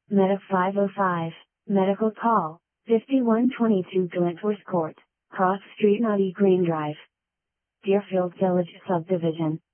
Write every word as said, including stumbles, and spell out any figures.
Medic five oh five, Medical Call, fifty-one twenty-two Glentworth Court, Cross Street, Naughty Green Drive, Deerfield Village Subdivision.